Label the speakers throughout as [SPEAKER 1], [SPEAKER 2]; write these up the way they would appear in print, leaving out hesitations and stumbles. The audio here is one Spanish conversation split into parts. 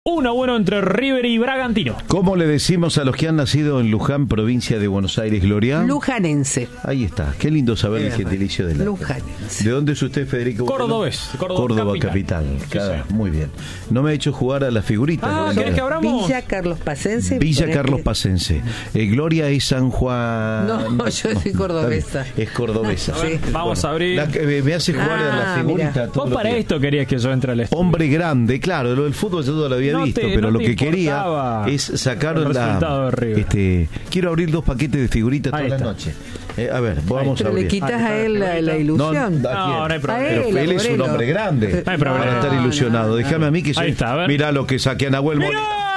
[SPEAKER 1] 1-1 entre River y Bragantino.
[SPEAKER 2] ¿Cómo le decimos a los que han nacido en Luján, provincia de Buenos Aires, Gloria?
[SPEAKER 3] Lujanense.
[SPEAKER 2] Ahí está, qué lindo saber el gentilicio de la...
[SPEAKER 3] Lujanense.
[SPEAKER 2] ¿De dónde es usted, Federico?
[SPEAKER 1] Cordobés.
[SPEAKER 2] Córdoba capital. Muy bien. No me ha hecho jugar a las figuritas.
[SPEAKER 1] ¿Querés que abramos?
[SPEAKER 3] Villa Carlos Pacense.
[SPEAKER 2] Villa Carlos Pacense. Gloria es San Juan...
[SPEAKER 3] No, yo soy cordobesa.
[SPEAKER 2] Es cordobesa.
[SPEAKER 3] Sí.
[SPEAKER 1] Vamos a abrir.
[SPEAKER 2] Me hace jugar a las figuritas.
[SPEAKER 1] Vos para esto querías que yo entre al estudio.
[SPEAKER 2] Hombre grande, claro, lo del fútbol yo todo lo había visto, pero lo que quería es sacar la... quiero abrir 2 paquetes de figuritas toda la noche. A ver, vamos a abrir.
[SPEAKER 3] ¿Le quitas a él la ilusión?
[SPEAKER 1] No hay problema.
[SPEAKER 2] Pero él es un hombre grande para estar ilusionado. Déjame a mí que soy... Mirá lo que saqué a Nahuel Molina.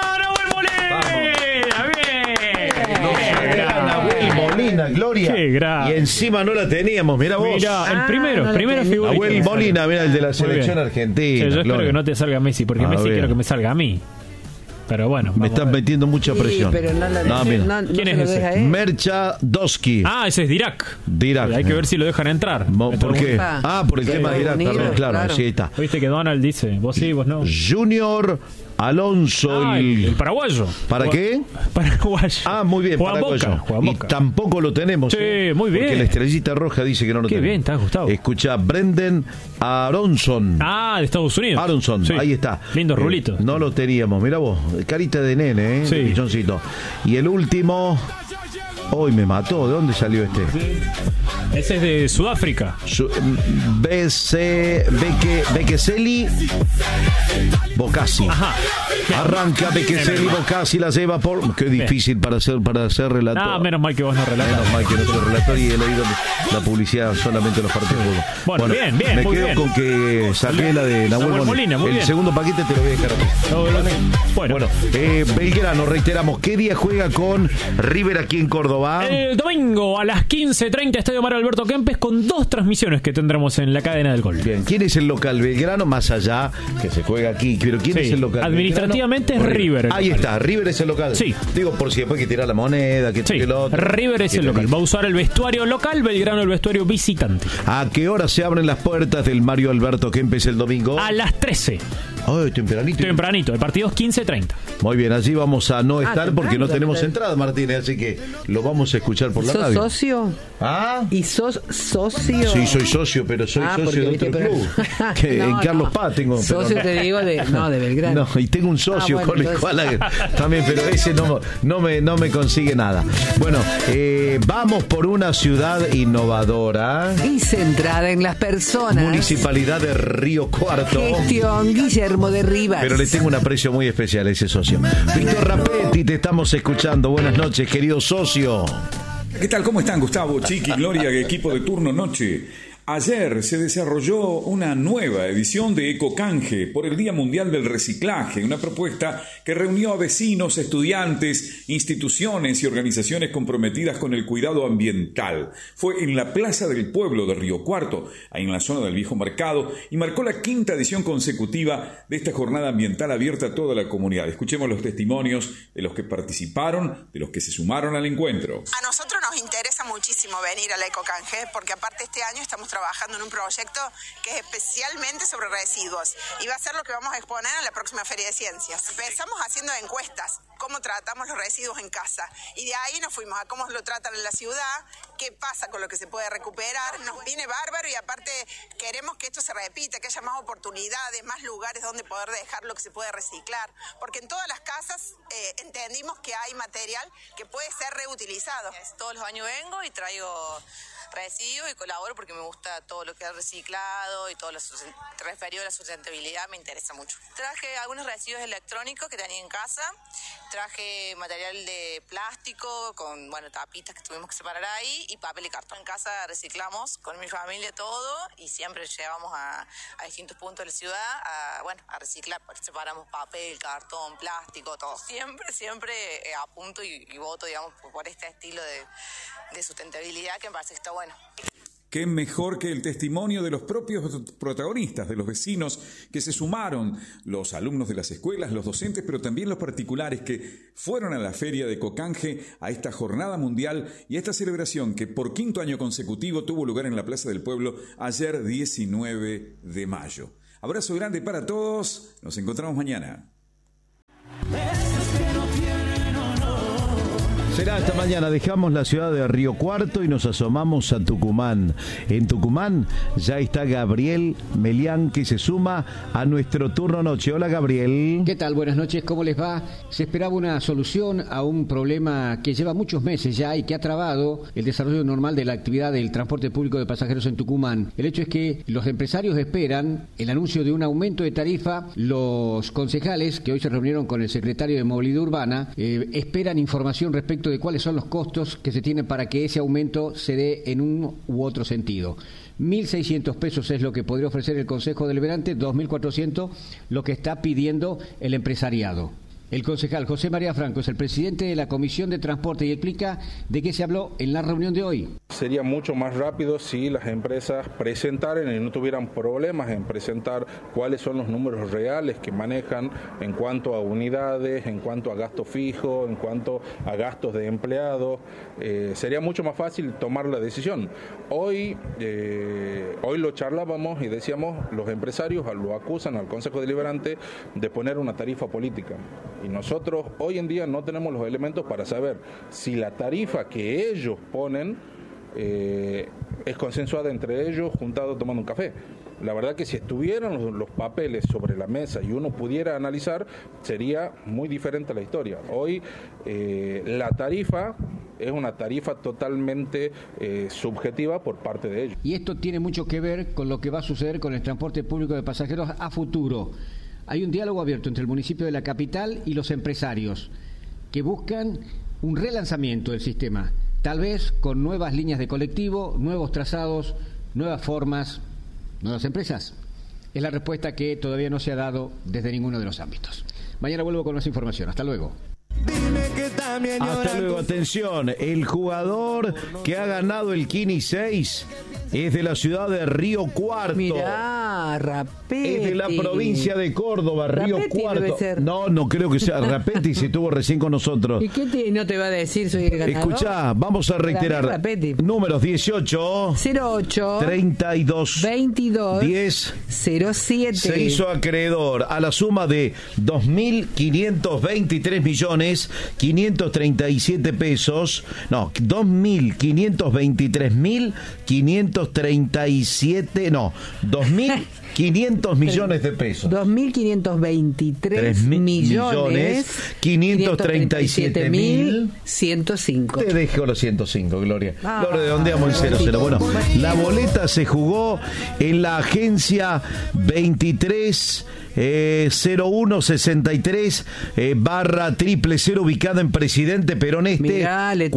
[SPEAKER 2] Molina, Gloria. Y encima no la teníamos, mira vos.
[SPEAKER 1] Mira, el primera figurita.
[SPEAKER 2] Nahuel Molina, mira el de la selección argentina.
[SPEAKER 1] Yo espero que no te salga Messi, porque Messi quiero que me salga a mí. Pero bueno,
[SPEAKER 2] me están metiendo mucha presión.
[SPEAKER 3] Pero
[SPEAKER 1] ¿Quién es ese?
[SPEAKER 2] Merchadowski.
[SPEAKER 1] Ese es Dirac.
[SPEAKER 2] Hay
[SPEAKER 1] que ver si lo dejan entrar.
[SPEAKER 2] ¿Por qué? Por el tema de Dirac también, claro. Sí, está.
[SPEAKER 1] Viste que Donald dice, vos sí, vos no.
[SPEAKER 2] Junior Alonso,
[SPEAKER 1] el paraguayo.
[SPEAKER 2] ¿Para qué?
[SPEAKER 1] Paraguayo.
[SPEAKER 2] Muy bien, paraguayo. Y tampoco lo tenemos.
[SPEAKER 1] Sí, muy bien.
[SPEAKER 2] Porque la estrellita roja dice que no lo tenemos.
[SPEAKER 1] Qué bien, está Gustavo.
[SPEAKER 2] Escucha, Brendan Aronson.
[SPEAKER 1] De Estados Unidos.
[SPEAKER 2] Aronson, sí. Ahí está.
[SPEAKER 1] Lindos rulitos.
[SPEAKER 2] No lo teníamos, mira vos. Carita de nene,
[SPEAKER 1] Sí.
[SPEAKER 2] Pichoncito. Y el último... Hoy me mató. ¿De dónde salió este?
[SPEAKER 1] Sí. Ese es de Sudáfrica.
[SPEAKER 2] Bekeseli Bocasi. Arranca Bekeseli Bocasi, la lleva por... Qué difícil para ser relator.
[SPEAKER 1] Menos mal que vos no relatas.
[SPEAKER 2] Menos mal que no soy relator y he leído la publicidad solamente en los partidos.
[SPEAKER 1] Bueno, bien.
[SPEAKER 2] Me quedo con que saqué la de Nahuel Molina. El segundo paquete te lo voy a dejar aquí. Bueno, Belgrano, reiteramos, ¿qué día juega con River aquí en Córdoba?
[SPEAKER 1] El domingo a las 15:30, Estadio Mario Alberto Kempes, con 2 transmisiones que tendremos en la cadena del gol.
[SPEAKER 2] Bien, ¿quién es el local? Belgrano, más allá que se juega aquí, pero ¿quién es el local?
[SPEAKER 1] Administrativamente es River.
[SPEAKER 2] Ahí está, River es el local.
[SPEAKER 1] Sí.
[SPEAKER 2] Digo, por si después hay que tirar la moneda, que lo otro.
[SPEAKER 1] River es el local. Va a usar el vestuario local, Belgrano el vestuario visitante.
[SPEAKER 2] ¿A qué hora se abren las puertas del Mario Alberto Kempes el domingo?
[SPEAKER 1] A las 13. Tempranito, el partido es 15:30.
[SPEAKER 2] Muy bien, allí vamos a no estar porque no tenemos entrada, Martínez, así que lo vamos a escuchar por la radio.
[SPEAKER 3] ¿Sos socio? ¿Y sos socio?
[SPEAKER 2] Sí, soy socio, pero soy socio de otro club. En Carlos Paz tengo...
[SPEAKER 3] Socio te digo de Belgrano.
[SPEAKER 2] No, y tengo un socio con el cual también, pero ese no me consigue nada. Bueno, vamos por una ciudad innovadora.
[SPEAKER 3] Y centrada en las personas.
[SPEAKER 2] Municipalidad de Río Cuarto.
[SPEAKER 3] Gestión Guillermo de Rivas.
[SPEAKER 2] Pero le tengo un aprecio muy especial a ese socio. Víctor Rapetti, te estamos escuchando. Buenas noches, querido socio.
[SPEAKER 4] ¿Qué tal? ¿Cómo están, Gustavo, Chiqui, Gloria, equipo de Turno Noche? Ayer se desarrolló una nueva edición de Ecocanje por el Día Mundial del Reciclaje, una propuesta que reunió a vecinos, estudiantes, instituciones y organizaciones comprometidas con el cuidado ambiental. Fue en la Plaza del Pueblo de Río Cuarto, ahí en la zona del Viejo Mercado, y marcó la 5ª edición consecutiva de esta jornada ambiental abierta a toda la comunidad. Escuchemos los testimonios de los que participaron, de los que se sumaron al encuentro.
[SPEAKER 5] A nosotros nos interesa muchísimo venir a la Ecocanje, porque aparte este año estamos trabajando en un proyecto que es especialmente sobre residuos y va a ser lo que vamos a exponer en la próxima Feria de Ciencias. Empezamos haciendo encuestas, cómo tratamos los residuos en casa, y de ahí nos fuimos a cómo lo tratan en la ciudad, qué pasa con lo que se puede recuperar. Nos viene bárbaro y aparte queremos que esto se repita, que haya más oportunidades, más lugares donde poder dejar lo que se puede reciclar, porque en todas las casas entendimos que hay material que puede ser reutilizado.
[SPEAKER 6] Todos los años vengo y traigo residuos y colaboro porque me gusta todo lo que es reciclado y todo lo referido a la sustentabilidad, me interesa mucho. Traje algunos residuos electrónicos que tenía en casa, traje material de plástico con tapitas que tuvimos que separar ahí y papel y cartón. En casa reciclamos con mi familia todo y siempre llevamos a distintos puntos de la ciudad a reciclar, separamos papel, cartón, plástico, todo. Siempre apunto y voto, digamos, por este estilo de sustentabilidad que me parece que está bueno.
[SPEAKER 4] Qué mejor que el testimonio de los propios protagonistas, de los vecinos que se sumaron, los alumnos de las escuelas, los docentes, pero también los particulares que fueron a la feria de Ecocanje, a esta jornada mundial y a esta celebración que por 5º año consecutivo tuvo lugar en la Plaza del Pueblo ayer 19 de mayo. Abrazo grande para todos, nos encontramos mañana.
[SPEAKER 2] Mirá, esta mañana dejamos la ciudad de Río Cuarto y nos asomamos a Tucumán. En Tucumán ya está Gabriel Melián, que se suma a nuestro turno noche. Hola, Gabriel.
[SPEAKER 7] ¿Qué tal? Buenas noches, ¿cómo les va? Se esperaba una solución a un problema que lleva muchos meses ya y que ha trabado el desarrollo normal de la actividad del transporte público de pasajeros en Tucumán. El hecho es que los empresarios esperan el anuncio de un aumento de tarifa. Los concejales, que hoy se reunieron con el secretario de Movilidad Urbana, esperan información respecto de cuáles son los costos que se tienen para que ese aumento se dé en un u otro sentido. 1.600 pesos es lo que podría ofrecer el Consejo Deliberante, 2.400 lo que está pidiendo el empresariado. El concejal José María Franco es el presidente de la Comisión de Transporte y explica de qué se habló en la reunión de hoy.
[SPEAKER 8] Sería mucho más rápido si las empresas presentaran y no tuvieran problemas en presentar cuáles son los números reales que manejan en cuanto a unidades, en cuanto a gasto fijo, en cuanto a gastos de empleados. Sería mucho más fácil tomar la decisión. Hoy lo charlábamos y decíamos, los empresarios lo acusan al Consejo Deliberante de poner una tarifa política. Y nosotros hoy en día no tenemos los elementos para saber si la tarifa que ellos ponen es consensuada entre ellos, juntados tomando un café. La verdad que si estuvieran los papeles sobre la mesa y uno pudiera analizar, sería muy diferente la historia. Hoy la tarifa es una tarifa totalmente subjetiva por parte de ellos.
[SPEAKER 7] Y esto tiene mucho que ver con lo que va a suceder con el transporte público de pasajeros a futuro. Hay un diálogo abierto entre el municipio de la capital y los empresarios que buscan un relanzamiento del sistema, tal vez con nuevas líneas de colectivo, nuevos trazados, nuevas formas, nuevas empresas. Es la respuesta que todavía no se ha dado desde ninguno de los ámbitos. Mañana vuelvo con más información. Hasta luego.
[SPEAKER 2] Hasta luego, atención, el jugador que ha ganado el Kini 6 es de la ciudad de Río Cuarto.
[SPEAKER 3] Mirá, Rapetti.
[SPEAKER 2] Es de la provincia de Córdoba, Río
[SPEAKER 3] Rapetti
[SPEAKER 2] Cuarto.
[SPEAKER 3] debe ser.
[SPEAKER 2] No creo que sea. Rapetti se estuvo recién con nosotros.
[SPEAKER 3] ¿Y qué no te va a decir soy el ganador?
[SPEAKER 2] Escuchá, vamos a reiterar. Números 18
[SPEAKER 3] 08
[SPEAKER 2] 32
[SPEAKER 3] 22
[SPEAKER 2] 10
[SPEAKER 3] 07.
[SPEAKER 2] Se hizo acreedor a la suma de 2.523.537 pesos. No, 2.523.537. No, 2.500 millones de pesos.
[SPEAKER 3] 2.523 millones 537.105.
[SPEAKER 2] Te dejo los 105, Gloria. Lo redondeamos en 00. Bueno, la boleta se jugó en la agencia 230163/000 ubicada en Presidente Perón Este,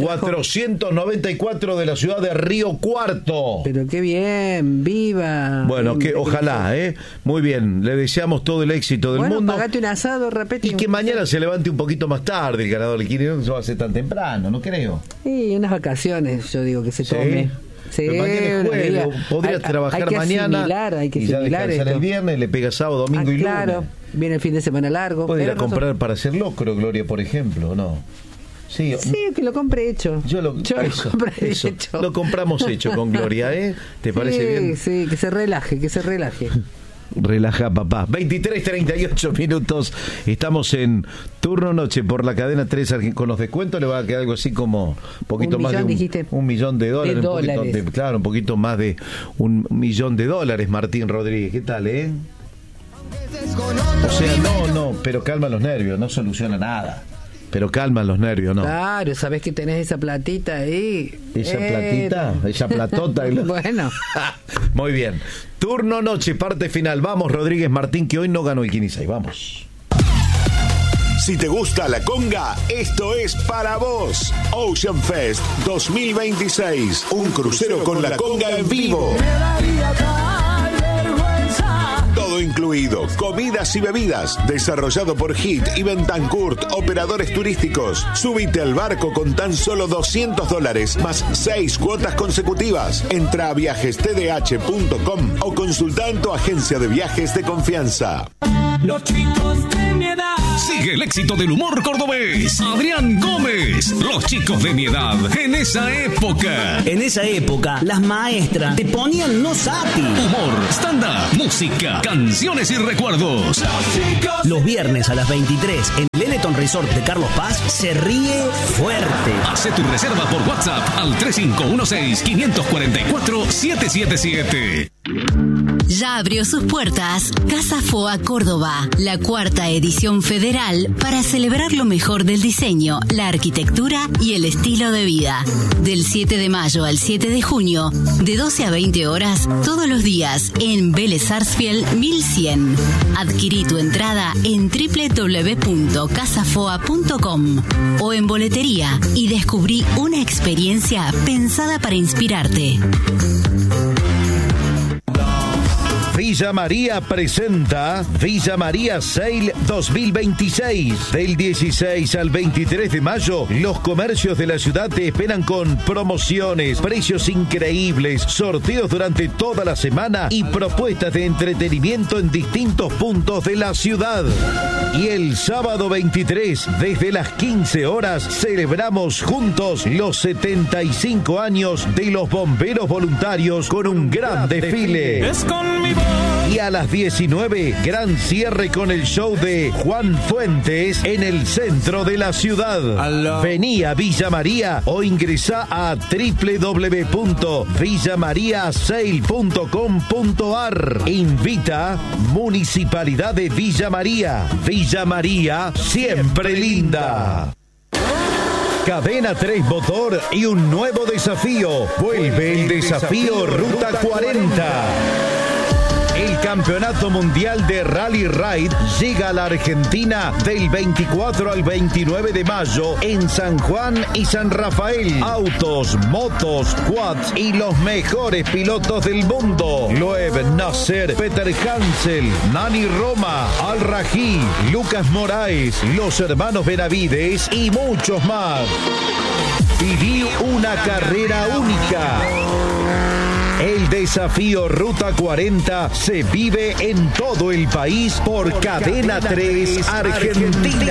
[SPEAKER 2] 494 de la ciudad de Río Cuarto.
[SPEAKER 3] Pero qué bien, viva.
[SPEAKER 2] Bueno, que ojalá, muy bien, le deseamos todo el éxito del mundo.
[SPEAKER 3] Pagate un asado, repete.
[SPEAKER 2] Y que mañana se levante un poquito más tarde el ganador del Kini, no se va a hacer tan temprano, no creo.
[SPEAKER 3] Sí, unas vacaciones, yo digo que se tome. Sí,
[SPEAKER 2] pero mañana es jueves, podría trabajar mañana
[SPEAKER 3] hay que
[SPEAKER 2] y ya descansar el viernes, le pega sábado, domingo y lunes.
[SPEAKER 3] Claro, viene el fin de semana largo.
[SPEAKER 2] Puede ir a comprar para hacer locro, Gloria, por ejemplo, ¿no? Sí,
[SPEAKER 3] que lo compre hecho.
[SPEAKER 2] Lo compré hecho. Lo compramos hecho con Gloria, ¿Te parece bien?
[SPEAKER 3] Sí, que se relaje.
[SPEAKER 2] Relaja, papá. 23:38 minutos. Estamos en turno noche por la cadena 3. Con los descuentos le va a quedar algo así como un poquito más de $1 millón de dólares. Un poquito más de $1 millón de dólares, Martín Rodríguez. ¿Qué tal, O sea, no, pero calma los nervios, no soluciona nada. Pero calman los nervios, ¿no?
[SPEAKER 3] Claro, sabés que tenés esa platita ahí.
[SPEAKER 2] Esa platota.
[SPEAKER 3] Bueno.
[SPEAKER 2] Muy bien. Turno noche, parte final. Vamos, Rodríguez Martín, que hoy no ganó el Kini 6. Vamos.
[SPEAKER 9] Si te gusta la conga, esto es para vos. Ocean Fest 2026. Un crucero con la conga en vivo. Todo incluido, comidas y bebidas, desarrollado por HIT y Bentancourt, operadores turísticos. Subite al barco con tan solo $200, más 6 cuotas consecutivas. Entra a viajestdh.com o consulta en tu agencia de viajes de confianza.
[SPEAKER 10] Los chicos de mi Sigue el éxito del humor cordobés. Adrián Gómez. Los chicos de mi edad. En esa época.
[SPEAKER 11] En esa época, las maestras te ponían no sati.
[SPEAKER 10] Humor, stand-up, música, canciones y recuerdos.
[SPEAKER 11] Los viernes a las 23 en Leleton Resort de Carlos Paz se ríe fuerte.
[SPEAKER 10] Hace tu reserva por WhatsApp al 3516-544-777.
[SPEAKER 12] Ya abrió sus puertas Casa Foa Córdoba, la 4ª edición federal para celebrar lo mejor del diseño, la arquitectura y el estilo de vida. Del 7 de mayo al 7 de junio, de 12 a 20 horas, todos los días en Vélez Sarsfield 1100. Adquirí tu entrada en www.casafoa.com o en boletería y descubrí una experiencia pensada para inspirarte.
[SPEAKER 2] Villa María presenta Villa María Sale 2026. Del 16 al 23 de mayo, los comercios de la ciudad te esperan con promociones, precios increíbles, sorteos durante toda la semana y propuestas de entretenimiento en distintos puntos de la ciudad. Y el sábado 23, desde las 15 horas, celebramos juntos los 75 años de los bomberos voluntarios con un gran desfile. Y a las 19, gran cierre con el show de Juan Fuentes en el centro de la ciudad. Vení a Villa María o ingresá a www.villamariasale.com.ar. Invita Municipalidad de Villa María. Villa María, siempre linda. Cadena 3 Motor y un nuevo desafío. Vuelve el desafío Ruta 40. El Campeonato Mundial de Rally Ride llega a la Argentina del 24 al 29 de mayo en San Juan y San Rafael. Autos, motos, quads y los mejores pilotos del mundo. Loeb Nasser, Peter Hansel, Nani Roma, Al Rají, Lucas Moraes, los hermanos Benavides y muchos más. Viví una carrera única. El desafío Ruta 40 se vive en todo el país por Cadena 3 Argentina.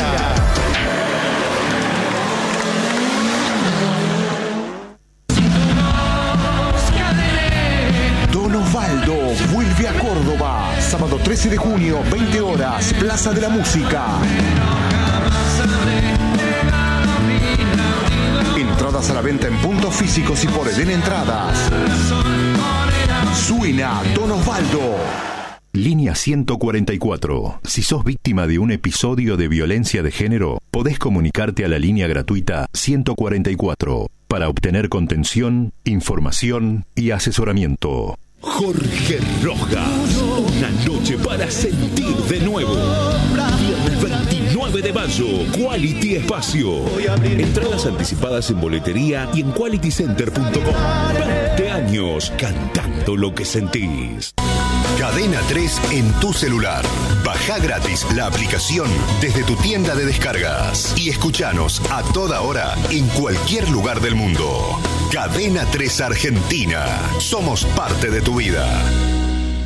[SPEAKER 13] Don Osvaldo vuelve a Córdoba. Sábado 13 de junio, 20 horas, Plaza de la Música. Entradas a la venta en puntos físicos y por Eden Entradas. Suena Don Osvaldo.
[SPEAKER 14] Línea 144. Si sos víctima de un episodio de violencia de género, podés comunicarte a la línea gratuita 144 para obtener contención, información y asesoramiento.
[SPEAKER 9] Jorge Rojas, una noche para sentir de nuevo. Viernes 29 de mayo, Quality Espacio. Entradas anticipadas en boletería y en qualitycenter.com. 20 años cantando lo que sentís.
[SPEAKER 13] Cadena 3 en tu celular. Baja gratis la aplicación desde tu tienda de descargas y escuchanos a toda hora en cualquier lugar del mundo. Cadena 3 Argentina. Somos parte de tu vida.